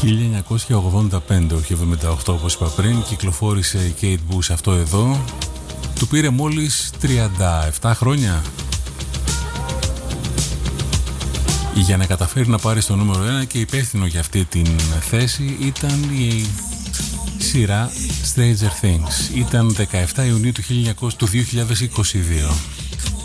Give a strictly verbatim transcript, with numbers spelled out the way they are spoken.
χίλια εννιακόσια ογδόντα πέντε, όχι εβδομήντα οκτώ όπως είπα πριν, κυκλοφόρησε η Kate Bush αυτό εδώ. Του πήρε μόλις τριάντα επτά χρόνια για να καταφέρει να πάρει στο νούμερο ένα, και υπεύθυνο για αυτή την θέση ήταν η σειρά Stranger Things. Ήταν δεκαεφτά Ιουνίου του δύο χιλιάδες είκοσι δύο.